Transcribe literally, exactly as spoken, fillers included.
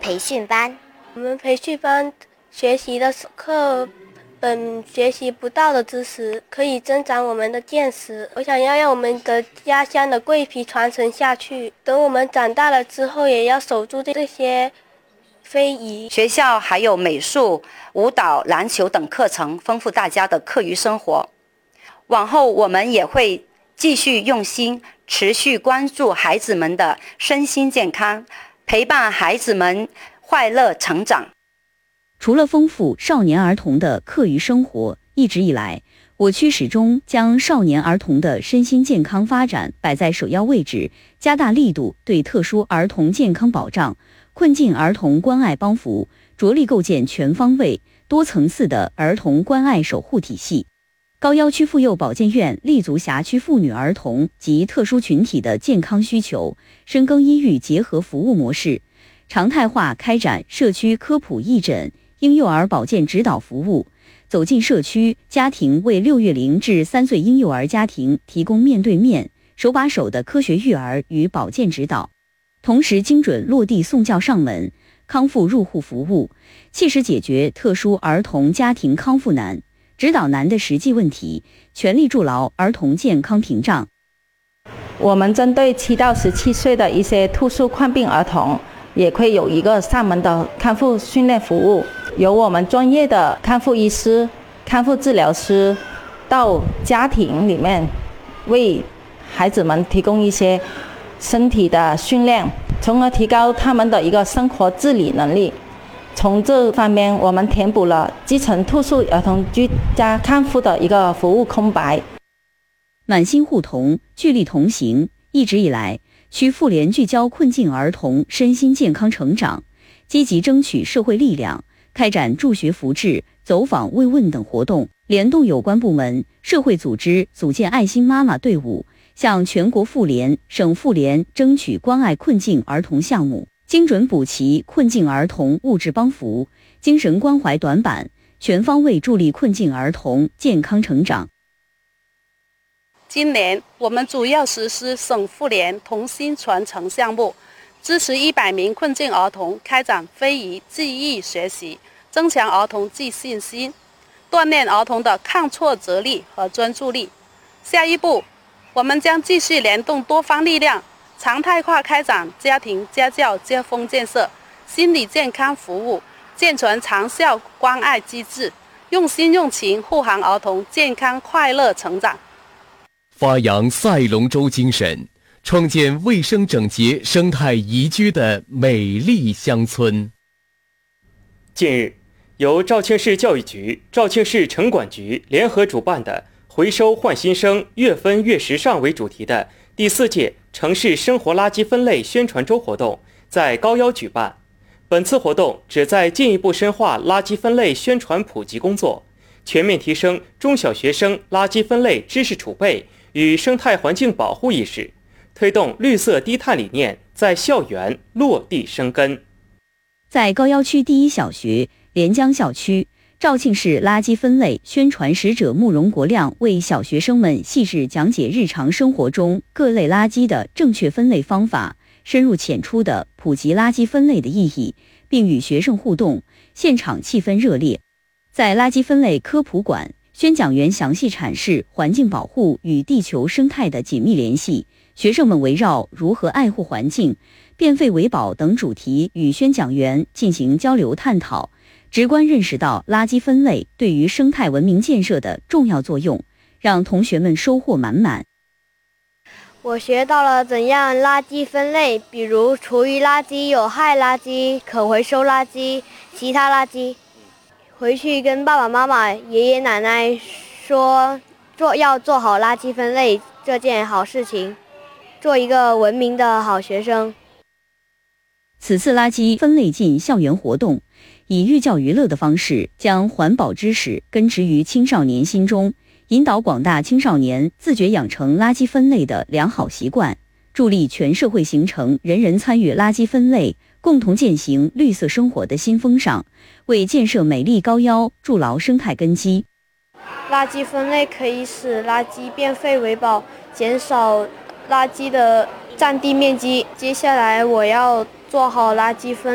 培训班。 我们培训班学习的课本学习不到的知识，可以增长我们的见识。我想要让我们的家乡的桂皮传承下去，等我们长大了之后，也要守住这些非遗。 学校还有美术、舞蹈、篮球等课程，丰富大家的课余生活。往后我们也会继续用心，持续关注孩子们的身心健康，陪伴孩子们快乐成长。 除了丰富少年儿童的课余生活，一直以来，我区始终将少年儿童的身心健康发展摆在首要位置，加大力度对特殊儿童健康保障、困境儿童关爱帮扶，着力构建全方位、多层次的儿童关爱守护体系。高要区妇幼保健院立足辖区妇女儿童及特殊群体的健康需求，深耕医育结合服务模式，常态化开展社区科普义诊、婴幼儿保健指导服务，走进社区家庭，为六月龄至三岁婴幼儿家庭提供面对面、手把手的科学育儿与保健指导，同时精准落地送教上门、康复入户服务，切实解决特殊儿童家庭康复难、指导难的实际问题，全力筑牢儿童健康屏障。 我们针对七到十七岁的一些特殊患病儿童，也会有一个上门的康复训练服务，由我们专业的康复医师、康复治疗师到家庭里面，为孩子们提供一些身体的训练，从而提高他们的一个生活自理能力。从这方面，我们填补了基层特殊儿童居家康复的一个服务空白。 满心互同，聚力同行，一直以来，区妇联聚焦困境儿童身心健康成长，积极争取社会力量，开展助学扶志、走访慰问等活动，联动有关部门、社会组织组建爱心妈妈队伍，向全国妇联、省妇联争取关爱困境儿童项目，精准补齐困境儿童物质帮扶、精神关怀短板，全方位助力困境儿童健康成长。 今年我们主要实施省妇联同心传承项目，支持一百名困境儿童开展非遗技艺学习，增强儿童自信心，锻炼儿童的抗挫折力和专注力。下一步，我们将继续联动多方力量，常态化开展家庭家教接风建设、心理健康服务，健全长效关爱机制，用心用情护航儿童健康快乐成长。 发扬赛龙舟精神，创建卫生整洁、生态宜居的美丽乡村。 近日，由肇庆市教育局、肇庆市城管局联合主办的“回收换新生，越分越时尚”为主题的第四届城市生活垃圾分类宣传周活动在高要举办。本次活动旨在进一步深化垃圾分类宣传普及工作，全面提升中小学生垃圾分类知识储备与生态环境保护意识，推动绿色低碳理念在校园落地生根。 在高要区第一小学连江校区，肇庆市垃圾分类宣传使者慕容国亮为小学生们细致讲解日常生活中各类垃圾的正确分类方法，深入浅出地普及垃圾分类的意义，并与学生互动，现场气氛热烈。在垃圾分类科普馆，宣讲员详细阐释环境保护与地球生态的紧密联系，学生们围绕如何爱护环境、变废为宝等主题与宣讲员进行交流探讨，直观认识到垃圾分类对于生态文明建设的重要作用，让同学们收获满满。 我学到了怎样垃圾分类，比如厨余垃圾、有害垃圾、可回收垃圾、其他垃圾。回去跟爸爸妈妈、爷爷奶奶说，做要做好垃圾分类这件好事情，做一个文明的好学生。 此次垃圾分类进校园活动，以寓教于乐的方式，将环保知识根植于青少年心中，引导广大青少年自觉养成垃圾分类的良好习惯，助力全社会形成人人参与垃圾分类、共同践行绿色生活的新风尚，为建设美丽高要筑牢生态根基。 垃圾分类可以使垃圾变废为宝，减少垃圾的占地面积。接下来我要做好垃圾分类。